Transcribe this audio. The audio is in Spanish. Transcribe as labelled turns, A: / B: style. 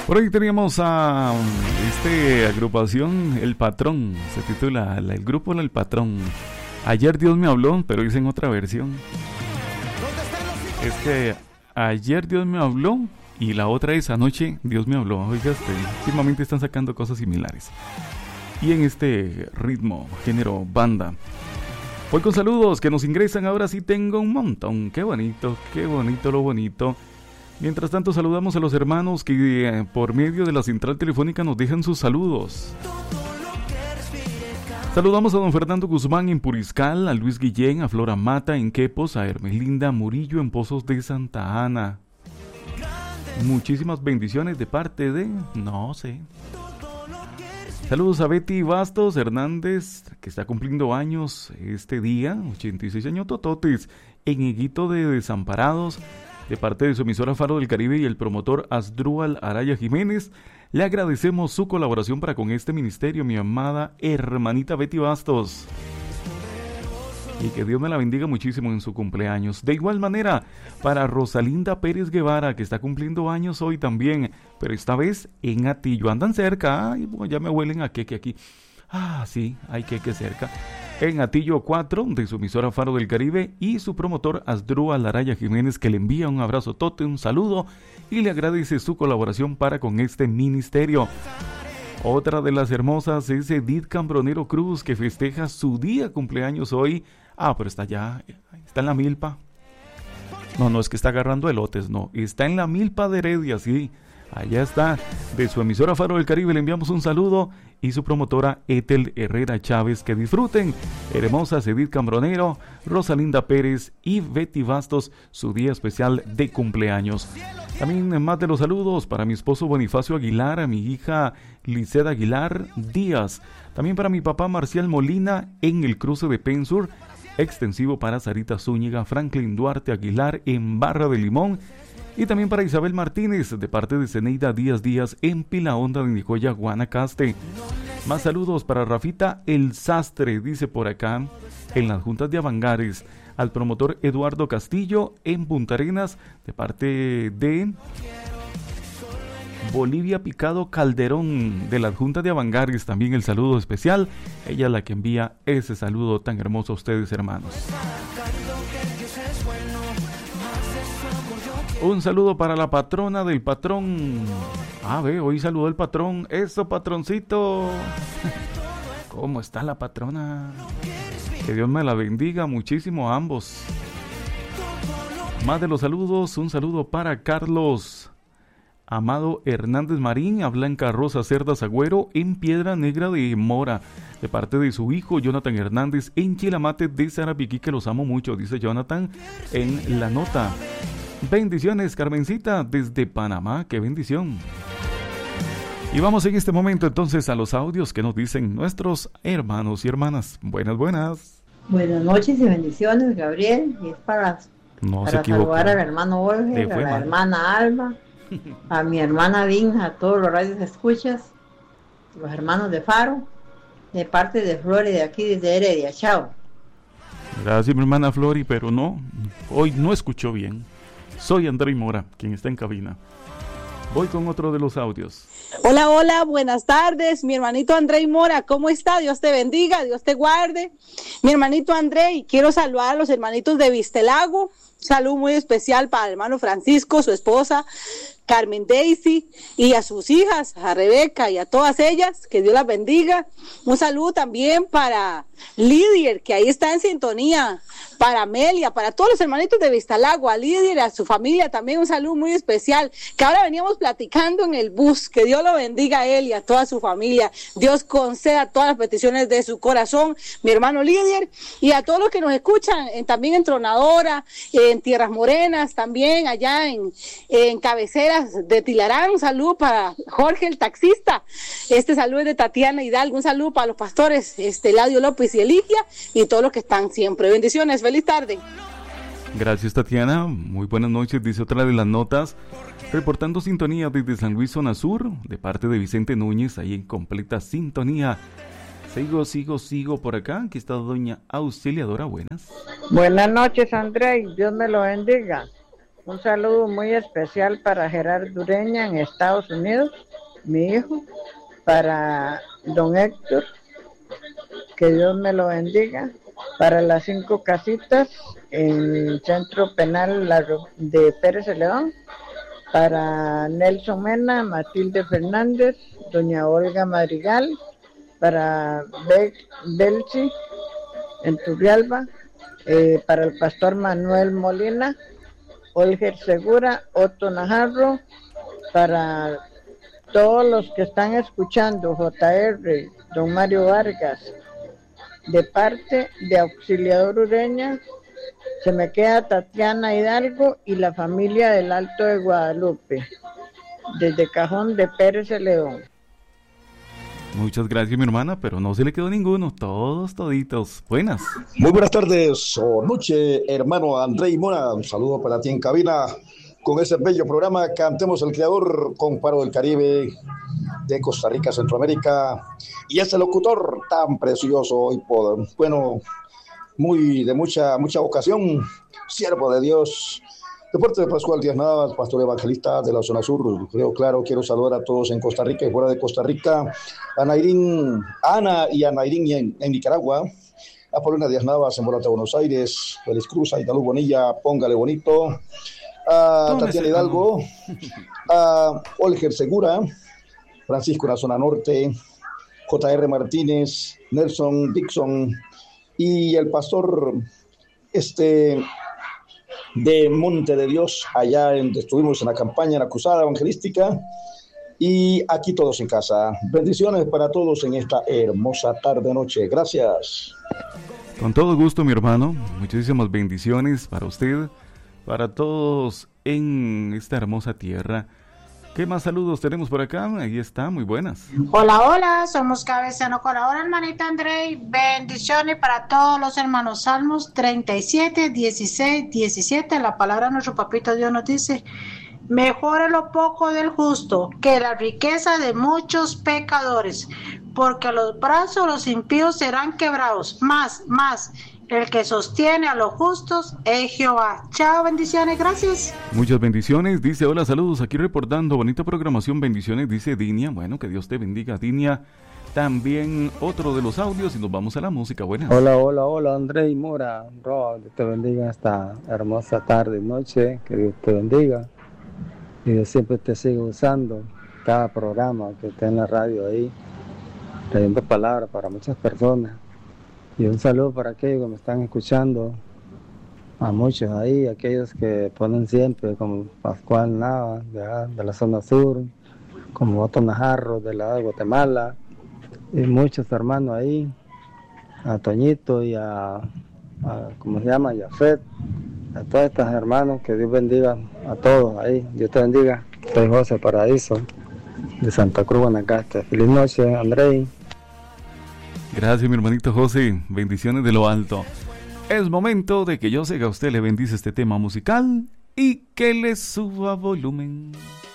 A: Por ahí teníamos a agrupación El Patrón, se titula el grupo El Patrón. Ayer Dios me habló, pero hice en otra versión. Es que ayer Dios me habló y la otra es anoche Dios me habló. Oiga, últimamente están sacando cosas similares. Y en este ritmo, género banda. Voy con saludos que nos ingresan, ahora sí tengo un montón. Qué bonito lo bonito. Mientras tanto saludamos a los hermanos que por medio de la central telefónica nos dejan sus saludos. Saludamos a don Fernando Guzmán en Puriscal, a Luis Guillén, a Flora Mata en Quepos, a Hermelinda Murillo en Pozos de Santa Ana. Muchísimas bendiciones de parte de... no sé. Saludos a Betty Bastos Hernández, que está cumpliendo años este día, 86 años tototes, en Higuito de Desamparados, de parte de su emisora Faro del Caribe y el promotor Asdrúbal Araya Jiménez. Le agradecemos su colaboración para con este ministerio, mi amada hermanita Betty Bastos. Y que Dios me la bendiga muchísimo en su cumpleaños. De igual manera, para Rosalinda Pérez Guevara, que está cumpliendo años hoy también, pero esta vez en Atillo. Andan cerca, ay, bueno, ya me huelen a queque aquí. Ah, sí, hay queque cerca. En Atillo 4, de su emisora Faro del Caribe, y su promotor Asdrúbal Araya Jiménez, que le envía un abrazo tote, un saludo, y le agradece su colaboración para con este ministerio. Otra de las hermosas es Edith Cambronero Cruz, que festeja su día cumpleaños hoy. Ah, pero está en la milpa. No es que está agarrando elotes, no, está en la milpa de Heredia, sí. Allá está, de su emisora Faro del Caribe le enviamos un saludo, y su promotora Ethel Herrera Chávez. Que disfruten, hermosas Edith Cambronero, Rosalinda Pérez y Betty Bastos, su día especial de cumpleaños. También más de los saludos para mi esposo Bonifacio Aguilar, a mi hija Liceda Aguilar Díaz, también para mi papá Marcial Molina en el cruce de Pensur, extensivo para Sarita Zúñiga, Franklin Duarte Aguilar en Barra de Limón, y también para Isabel Martínez, de parte de Zeneida Díaz en Pila Honda de Nicoya, Guanacaste. Más saludos para Rafita El Sastre, dice por acá, en las juntas de Avangares, al promotor Eduardo Castillo en Punta Arenas, de parte de Bolivia Picado Calderón, de las juntas de Avangares, también el saludo especial. Ella es la que envía ese saludo tan hermoso a ustedes, hermanos. Un saludo para la patrona del patrón. Hoy saludó el patrón. Eso, patroncito. ¿Cómo está la patrona? Que Dios me la bendiga muchísimo a ambos. Más de los saludos, un saludo para Carlos Amado Hernández Marín, a Blanca Rosa Cerdas Agüero en Piedra Negra de Mora, de parte de su hijo Jonathan Hernández en Chilamate de Sarapiquí, que los amo mucho, dice Jonathan en la nota. Bendiciones, Carmencita, desde Panamá, qué bendición. Y vamos en este momento entonces a los audios que nos dicen nuestros hermanos y hermanas. Buenas.
B: Buenas noches y bendiciones, Gabriel. Y es para saludar al hermano Jorge, a la hermana Alba, a mi hermana Vin, a todos los radios escuchas, los hermanos de Faro, de parte de Flori de aquí desde Heredia. Chao.
A: Gracias, mi hermana Flori, pero no, hoy no escuchó bien. Soy Andrei Mora, quien está en cabina. Voy con otro de los audios.
C: Hola, buenas tardes, mi hermanito Andrei Mora, ¿cómo está? Dios te bendiga, Dios te guarde. Mi hermanito Andrei, quiero saludar a los hermanitos de Vistelago. Salud muy especial para el hermano Francisco, su esposa Carmen Daisy, y a sus hijas, a Rebeca y a todas ellas, que Dios las bendiga. Un saludo también para Lidier, que ahí está en sintonía, para Amelia, para todos los hermanitos de Vistalago, a Lidier, a su familia también un saludo muy especial, que ahora veníamos platicando en el bus. Que Dios lo bendiga a él y a toda su familia. Dios conceda todas las peticiones de su corazón, mi hermano Lidier, y a todos los que nos escuchan, también en Tronadora, en Tierras Morenas, también allá en Cabeceras de Tilarán. Un saludo para Jorge el taxista, saludo es de Tatiana Hidalgo. Un saludo para los pastores Eladio López y Eligia, y todos los que están siempre. Bendiciones, feliz tarde.
A: Gracias, Tatiana, muy buenas noches, dice otra de las notas, reportando sintonía desde San Luis Zona Sur, de parte de Vicente Núñez, ahí en completa sintonía. Sigo por acá. Aquí está doña Auxiliadora. Buenas.
D: Buenas noches, Andrés. Dios me lo bendiga.
B: Un saludo muy especial para Gerardo Ureña en Estados Unidos, mi hijo, para don Héctor, que Dios me lo bendiga, para las 5 casitas en el Centro Penal de Pérez León, para Nelson Mena, Matilde Fernández, doña Olga Madrigal, para Belchi en Turrialba, para el pastor Manuel Molina, Olger Segura, Otto Najarro, para todos los que están escuchando, JR, don Mario Vargas, de parte de Auxiliador Ureña, se me queda Tatiana Hidalgo y la familia del Alto de Guadalupe, desde Cajón de Pérez León.
A: Muchas gracias, mi hermana, pero no se le quedó ninguno, toditos. Buenas.
D: Muy buenas tardes o noche, hermano Andrei Mora. Un saludo para ti en cabina con ese bello programa Cantemos el Creador con Paro del Caribe de Costa Rica, Centroamérica, y ese locutor tan precioso y bueno, muy de mucha vocación, siervo de Dios, de parte de Pascual Díaz Navas, pastor evangelista de la zona sur. Quiero saludar a todos en Costa Rica y fuera de Costa Rica, a Ana y a Nairín en Nicaragua, a Paulina Díaz Navas en Morata, Buenos Aires, Félix Cruz, a Italú Bonilla, póngale bonito, a Tatiana Hidalgo, a Olger Segura, Francisco en la zona norte, J.R. Martínez, Nelson Dixon y el pastor de Monte de Dios, allá estuvimos en la campaña, en la cruzada evangelística, y aquí todos en casa. Bendiciones para todos en esta hermosa tarde-noche. Gracias.
A: Con todo gusto, mi hermano. Muchísimas bendiciones para usted, para todos en esta hermosa tierra. ¿Qué más saludos tenemos por acá? Ahí está, muy buenas.
E: Hola, somos Cabezano Colabora, hermanita Andrei. Bendiciones para todos los hermanos. Salmos 37, 16, 17. La palabra de nuestro papito Dios nos dice: mejor es lo poco del justo que la riqueza de muchos pecadores, porque los brazos de los impíos serán quebrados. Más, el que sostiene a los justos es Jehová. Chao, bendiciones, gracias.
A: Muchas bendiciones, dice, hola, saludos, aquí reportando, bonita programación, bendiciones, dice Dinia. Bueno, que Dios te bendiga, Dinia. También otro de los audios y nos vamos a la música. Buenas.
F: Hola, Andrei Mora. Dios te bendiga esta hermosa tarde y noche, que Dios te bendiga. Y Dios siempre te sigue usando cada programa que está en la radio ahí, trayendo palabras para muchas personas. Y un saludo para aquellos que me están escuchando, a muchos ahí, aquellos que ponen siempre, como Pascual Nava, de la zona sur, como Otto Najarro, de la de Guatemala, y muchos hermanos ahí, a Toñito y ¿cómo se llama? Yafet, a todos estos hermanos, que Dios bendiga a todos ahí. Dios te bendiga. Soy José Paradiso, de Santa Cruz, Guanacaste. Feliz noche, Andrei.
A: Gracias, mi hermanito José. Bendiciones de lo alto. Es momento de que yo sé que a usted le bendice este tema musical y que le suba volumen.